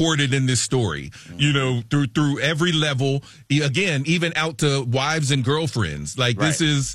reported in this story, through every level, again, even out to wives and girlfriends. Like, right. This is,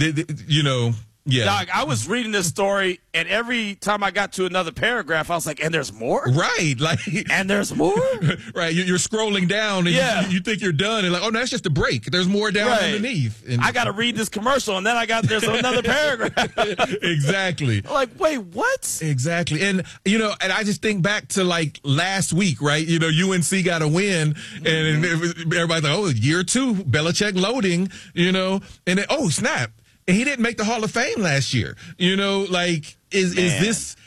yeah. Doc, I was reading this story, and every time I got to another paragraph, I was like, and there's more? Right. Like, and there's more? Right. You're scrolling down, and you think you're done, and like, oh, no, that's just a break. There's more down underneath. And I got to read this commercial, and then there's another paragraph. Exactly. Like, wait, what? Exactly. And, and I just think back to, like, last week, right? UNC got a win, and everybody's like, oh, year 2, Belichick loading, and then, oh, snap. And he didn't make the Hall of Fame last year. Is this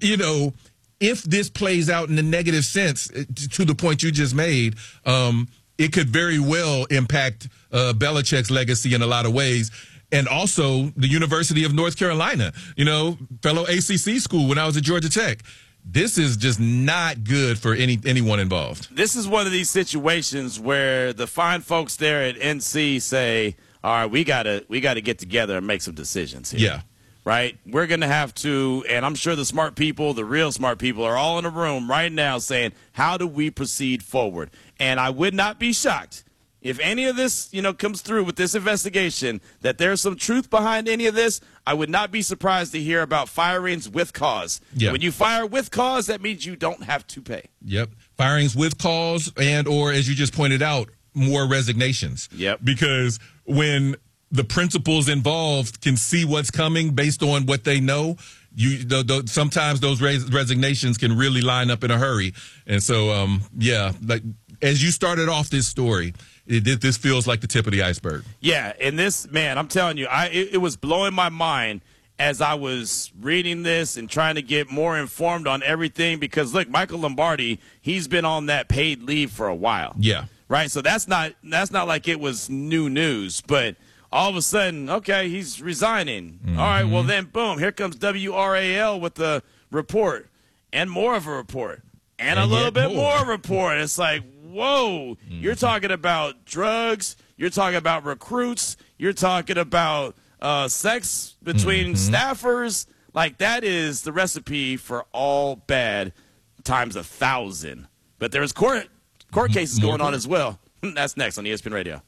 if this plays out in the negative sense, to the point you just made, it could very well impact Belichick's legacy in a lot of ways. And also the University of North Carolina, fellow ACC school when I was at Georgia Tech. This is just not good for anyone involved. This is one of these situations where the fine folks there at NC say, all right, we gotta get together and make some decisions here. Yeah. Right? We're going to have to, and I'm sure the smart people, the real smart people, are all in a room right now saying, how do we proceed forward? And I would not be shocked if any of this, comes through with this investigation, that there's some truth behind any of this. I would not be surprised to hear about firings with cause. Yeah. When you fire with cause, that means you don't have to pay. Yep. Firings with cause and, or as you just pointed out, more resignations. Yep. Because when the principals involved can see what's coming based on what they know, sometimes those resignations can really line up in a hurry. And so, like as you started off this story, this feels like the tip of the iceberg. Yeah, and this, man, I'm telling you, it was blowing my mind as I was reading this and trying to get more informed on everything. Because, look, Michael Lombardi, he's been on that paid leave for a while. Yeah. Right, so that's not like it was new news, but all of a sudden, okay, he's resigning. Mm-hmm. All right, well then, boom, here comes WRAL with the report and more of a report and a little bit more report. It's like, whoa, you're talking about drugs, you're talking about recruits, you're talking about sex between staffers. Like, that is the recipe for all bad times 1,000. But there's court cases going on as well. That's next on ESPN Radio.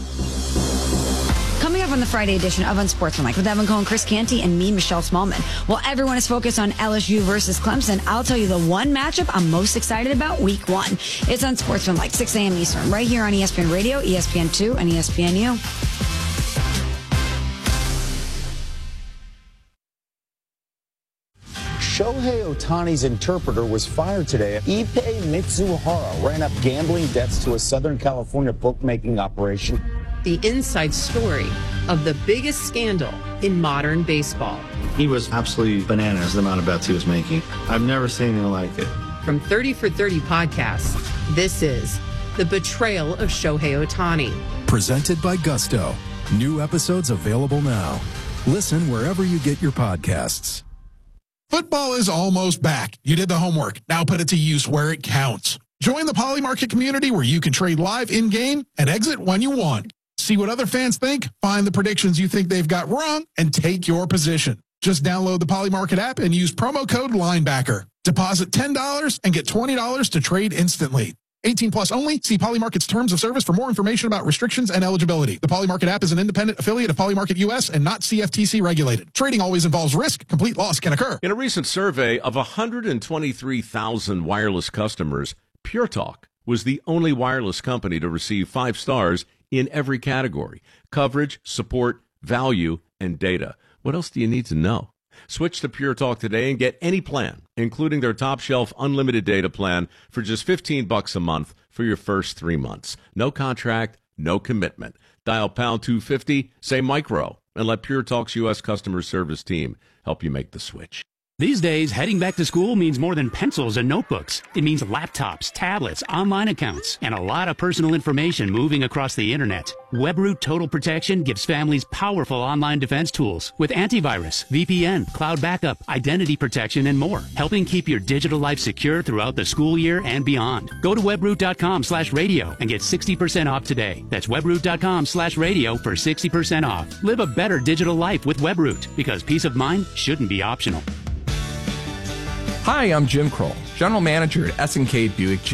Coming up on the Friday edition of Unsportsmanlike with Evan Cohen, Chris Canty, and me, Michelle Smallman. While everyone is focused on LSU versus Clemson, I'll tell you the one matchup I'm most excited about, week 1. It's Unsportsmanlike, 6 a.m. Eastern, right here on ESPN Radio, ESPN2, and ESPNU. Shohei Ohtani's interpreter was fired today. Ippei Mitsuhara ran up gambling debts to a Southern California bookmaking operation. The inside story of the biggest scandal in modern baseball. He was absolutely bananas, the amount of bets he was making. I've never seen anything like it. From 30 for 30 podcasts, this is The Betrayal of Shohei Ohtani. Presented by Gusto. New episodes available now. Listen wherever you get your podcasts. Football is almost back. You did the homework. Now put it to use where it counts. Join the Poly Market community where you can trade live in-game and exit when you want. See what other fans think, find the predictions you think they've got wrong, and take your position. Just download the Poly Market app and use promo code LINEBACKER. Deposit $10 and get $20 to trade instantly. 18 plus only. See Poly Market's terms of service for more information about restrictions and eligibility. The Poly Market app is an independent affiliate of Poly Market US and not CFTC regulated. Trading always involves risk. Complete loss can occur. In a recent survey of 123,000 wireless customers, Pure Talk was the only wireless company to receive 5 stars in every category: coverage, support, value, and data. What else do you need to know? Switch to Pure Talk today and get any plan, including their top shelf unlimited data plan, for just $15 a month for your first 3 months. No contract, no commitment. Dial pound 250, say micro, and let Pure Talk's U.S. customer service team help you make the switch. These days, heading back to school means more than pencils and notebooks. It means laptops, tablets, online accounts, and a lot of personal information moving across the internet. WebRoot Total Protection gives families powerful online defense tools with antivirus, VPN, cloud backup, identity protection, and more, helping keep your digital life secure throughout the school year and beyond. Go to webroot.com/radio and get 60% off today. That's webroot.com/radio for 60% off. Live a better digital life with WebRoot, because peace of mind shouldn't be optional. Hi, I'm Jim Kroll, General Manager at S&K Buick